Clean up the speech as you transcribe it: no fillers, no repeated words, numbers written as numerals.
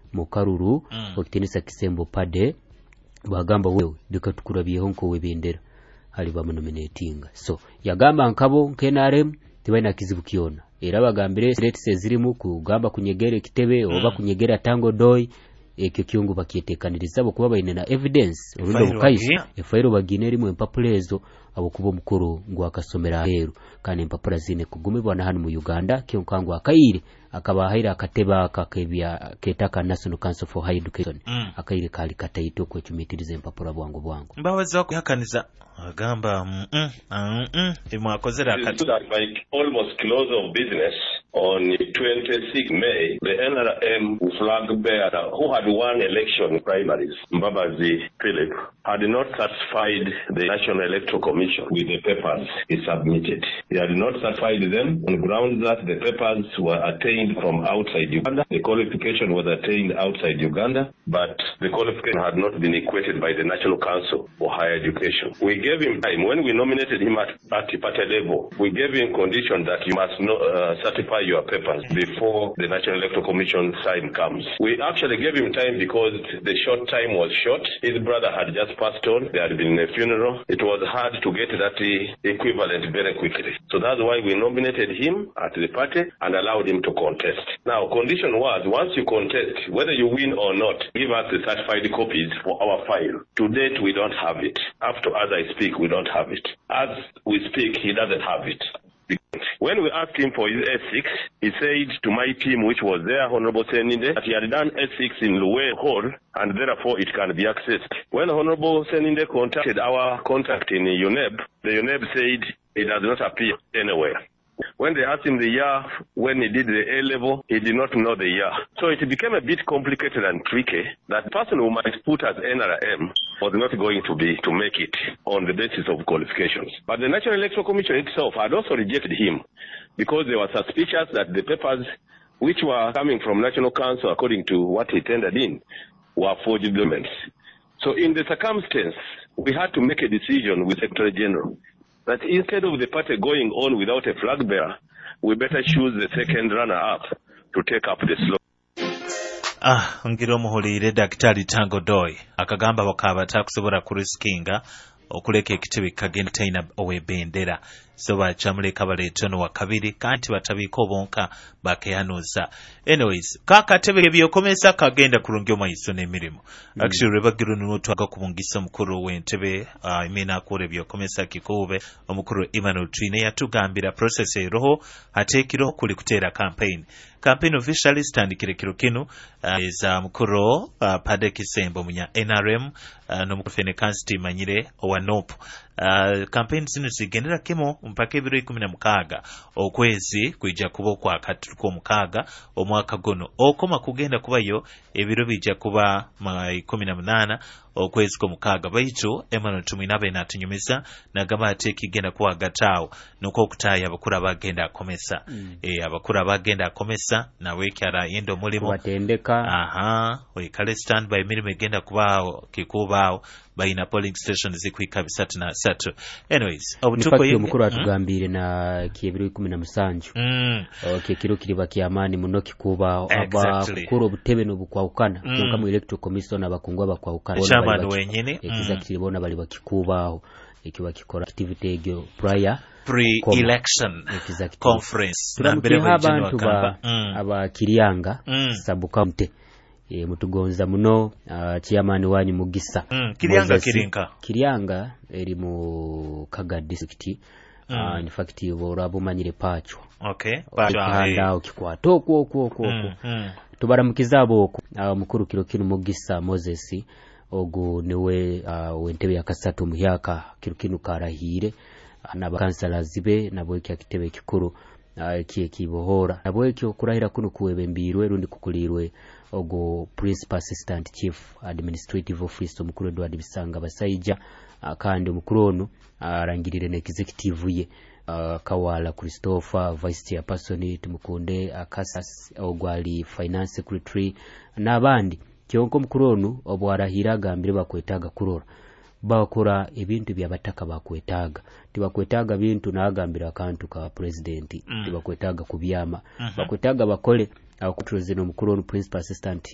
mukaruru okutenesa kisembo pade bagamba wewe dikatukurabyeho nko webendera hali bamunominatinga so yagamba nkabo KNRM tibaina kizibu kiona era bagambire threats ezirimu kugamba kunyegera kitebe oba kunyegera Tango Doi ekyo kyungu bakietekaniriza bokuba baine na evidence orundo kaisi efairo bagine rimwe empapulezo abo kubo mukuru ngo akasomera heru kandi empapula zine kugumibwa na hano mu Uganda kyonkangu akaire akaba haira akateba akakebya ketaka National Council for Higher Education akaire kali katayito kwechumitiriza empapula bwangu mbawaza kuyakaniza agamba imwakozera akati almost close of business on 26 May the NRM flag bearer who had won election primaries Mbabazi Philip had not satisfied the National Electoral Commission with the papers he submitted. He had not satisfied them on grounds that the papers were attained from outside Uganda. The qualification was attained outside Uganda, but the qualification had not been equated by the National Council for Higher Education. We gave him time. When we nominated him at party level, we gave him condition that you must certify your papers before the National Electoral Commission time comes. We actually gave him time because the short time was short. His brother had just passed on. There had been a funeral. It was hard to get that equivalent very quickly. So that's why we nominated him at the party and allowed him to contest. Now, condition was, once you contest, whether you win or not, give us the certified copies for our file. To date, we don't have it. After as I speak, we don't have it. As we speak, he doesn't have it. When we asked him for his S6, he said to my team, which was there, Honorable Seninde, that he had done S6 in Luwe Hall, and therefore it can be accessed. When Honorable Seninde contacted our contact in UNEB, the UNEB said it does not appear anywhere. When they asked him the year when he did the A-level, he did not know the year. So it became a bit complicated and tricky that the person who might put as NRM was not going to make it on the basis of qualifications. But the National Electoral Commission itself had also rejected him because they were suspicious that the papers which were coming from National Council, according to what he tendered in, were forged documents. So in the circumstance, we had to make a decision with Secretary General that instead of the party going on without a flag bearer, we better choose the second runner-up to take up the slope. Ngiro muhulire Daktari Tango Doi akagamba bakaba takusobora kuriskinga okuleka ekitebe kagenda taina owebendera so bachamuleka baletono wakabiri kanti batabiko bonka bakeyanuza. Anyways, kakatebe byokomesa kagenda kulungyo maiso n'emirimo. Actually bagiru n'otwaga kubungisa mukuru w'entebe imena kore byokomesa kikube omukuru Emmanuel Twine yatugambira process eroho hatekiro kuli kutera campaign officially standikire kiro kino za mukuru Pade Kisembo munya NRM n'omukuru Fenekansi manyire owa NOP. Campaign zino zigendera kemo mpaka 2016 okwezi kuija kuba kwa katuko mukaga omwaka gono okoma kugenda kubayo ebiro bija kuba 18 okwezi ko mukaga baicho Emmanuel Tuminabe natunyumiza nagamba atekigenda kuwa gatao nuko okutaya abakura bagenda akomesa abakura bagenda akomesa na wekyara yendo mulimo watendeka wekale standby mirimo egenda kubao kikubao baina polling station zikwika bisatu na satu. Anyways, obutuko mukuru atugambire na kiebiro 17 kiro kiriba kiamani muno kikuba abakuru obutebe n'obukwaukana nka mu electoral commission abakungwa bakwaukana chairman wenyine exactly bona bali bakikubaho ikiwa kikora activity egyo pre-election conference nambere abantu abakirianga sabuka mte mutugonza muno chairman wanyu Mugisa Kirianga eri mu Kaga district in fact borabumanyire pacho pacho kikwata okwo tubaramukizabo okwo mukuru kiro kino Mugisa Moses ogu niwe wentebe yakasatu muhyaka kiro kino karahire n'abakansala zibe nabo kitebe kikuru kibohora nabo kurahira kuno kuwebembirwe rundi kukulirwe ogo principal assistant chief administrative officer mukuru Edward Bisanga Basaija kandi mukuru ono arangirire na executive ye Kawala Christopher vice chairperson tumukunde Akasas ogwali finance secretary n'abandi kyonko mukuru ono obwarahira gambire bakwetaga kurora bakora ebintu byabataka bakwetaga tibakwetaga bintu nagambira akantu ka president tibakwetaga kubyama bakwetaga bakole akutuze no mukuru principal assistant